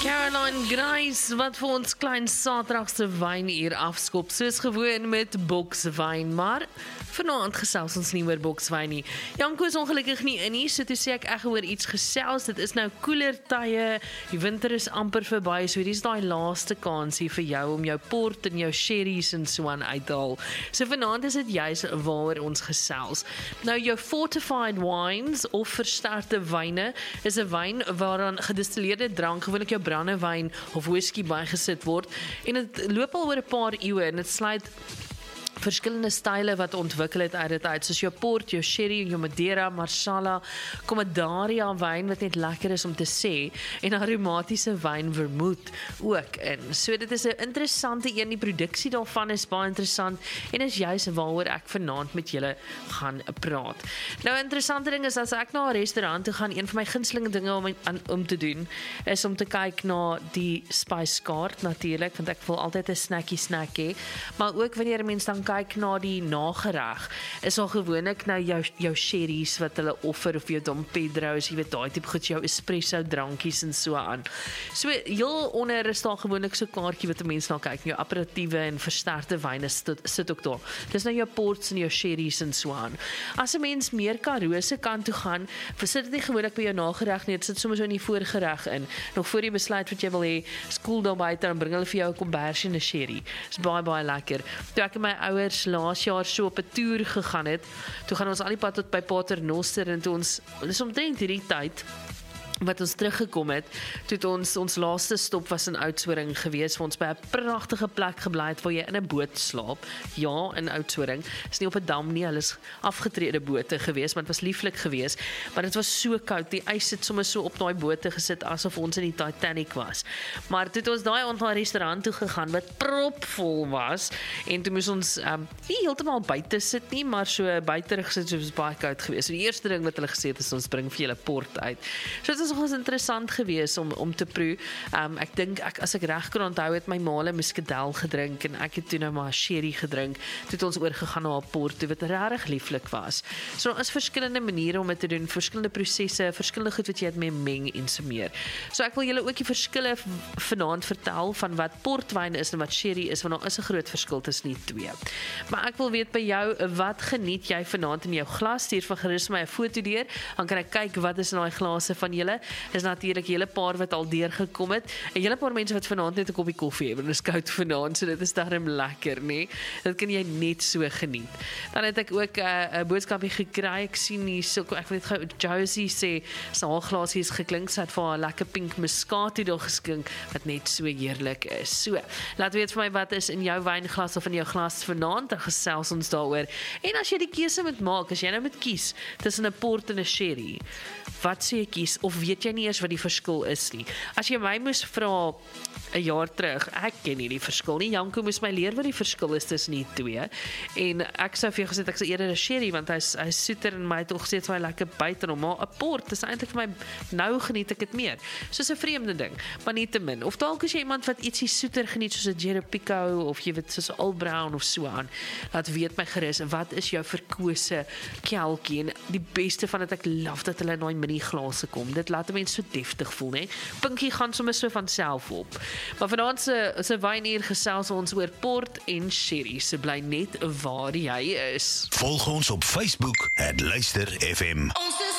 Caroline Grace, wat vir ons klein Saterdagse wyn hier afskop, soos gewoon met bokswyn, maar vanaand gesels ons nie oor bokswyn nie. Janko is ongelukkig nie in nie, so toe sê ek oor iets gesels, dit is nou koeler tye, die winter is amper verby, so hier is daai laaste kansie vir jou om jou port en jou sherries en so aan uit te haal. So vanaand is dit juis waaroor ons gesels. Nou jou fortified wines of versterkte wyne is 'n wyn waaraan gedistilleerde drank, gewoonlik jou brandewyn of whisky bygesit word en dit loop al oor 'n paar eeue en dit sluit verskillende style wat ontwikkel het uit dit uit, soos jou port, jou sherry, jou Madeira, Marsala, Commandaria wyn wat net lekker is om te sê en aromatiese wyn vermoed ook in. So dit is 'n interessante een, die produksie daarvan is baie interessant en is juis waaroor ek vanaand met julle gaan praat. Nou 'n interessante ding is as ek na 'n restaurant toe gaan, een van my gunstelinge dinge om te doen is om te kyk na die spice kaart natuurlik, want ek wil altyd 'n snack hê, maar ook wanneer 'n mens dan kyk na die nagereg, is al gewoonlik nou jou sherries wat hulle offer, of jou Dom Pedro's, jy weet daai tipe goed, jou espresso drankies en so aan. So heel onder is daar gewoonlik so 'n kaartjie wat 'n mens na kyk, jou aperatiewe en versterkte wyne sit ook daar. Dis nou jou ports en jou sherries en so aan. As 'n mens meer Karoo se kant toe gaan, sit dit nie gewoonlik by jou nagereg nie, dit sit sommer so in die voorgereg in. Nog voor jy besluit wat jy wil hê, skool daar buite, dan bring hulle vir jou 'n kombersie en 'n sherry. Dis baie lekker. Toe ek en my ouers laas jaar so op 'n toer gegaan het, toe gaan ons al die pad tot by Paternoster en toe ons, dis omtrent hierdie tyd wat ons teruggekom het, toe ons laaste stop was in Oudtshoorn gewees, waar ons by 'n pragtige plek gebly het, waar jy in 'n boot slaap, ja, in Oudtshoorn, is nie op 'n dam nie, hulle is afgetrede bote gewees, maar het was lieflik gewees, maar dit was so koud, die ys het sommer so op daai bote gesit, asof ons in die Titanic was, maar toe het ons daai aand na 'n restaurant toe gegaan, wat propvol was, en toe moes ons nie heeltemal buite sit nie, maar so buiterig sit, so was baie koud gewees, so die eerste ding wat hulle gesê het, is ons bring vir julle port uit, so dit was interessant geweest om te proe. Ek dink, as ek reg kan onthou, het my maale muskadel gedrink en ek het toe nou maar sherry gedrink, toe het ons oorgegaan na 'n port toe wat regtig lieflik was. So daar is verskillende maniere om dit te doen, verskillende prosesse, verskillende goed wat jy het mee meng en so meer. So ek wil julle ook die verskille vanaand vertel van wat portwyn is en wat sherry is, want daar is 'n groot verskil tussen die twee. Maar ek wil weet by jou, wat geniet jy vanaand in jou glas? Stuur van gerus my 'n foto deur, dan kan ek kyk wat is in daai glase van julle. Is natuurlik 'n hele paar wat al deurgekom het. 'n hele paar mense wat vanaand net 'n koppie koffie het, want dit is koud vanaand, so dit is darem lekker, nê? Dit kan jy net so geniet. Dan het ek ook 'n boodskapie gekry. Ek sien hier so, ek wil net gou, Josie sê sy haar glasie is geklink, sy het vir haar lekker pink muskaat daar geskink wat net so heerlik is. So, laat weet vir my wat is in jou wynglas of in jou glas vanaand, dan gesels ons daaroor. En as jy die keuse moet maak, as jy nou moet kies tussen 'n port en 'n sherry, wat sê jy kies, of weet jy nie eers wat die verskil is nie? As jy my moes vra 'n jaar terug, ek ken nie die verskil nie, Janko moes my leer wat die verskil is tussen die twee, en ek sou vir jou gesê, ek sou eerder 'n sherry, want hy is soeter en my het ook gesê, het so lekker buite hom, maar 'n port is eintlik vir my, nou geniet ek dit meer, soos 'n vreemde ding, maar nie te min, of dalk is jy iemand wat ietsie soeter geniet, soos 'n Jerepico, of jy weet, soos 'n Old Brown, of so aan, laat weet my gerus, wat is jou verkose kelkie, en die beste van dit, ek love dat hulle in daai mini glase kom, dit laat 'n mens so deftig voel, né? Pinkie gaan sommer so van self op. Maar vanaand se wynuur gesels ons oor port en sherry. So bly net waar jy is. Volg ons op Facebook @luisterfm.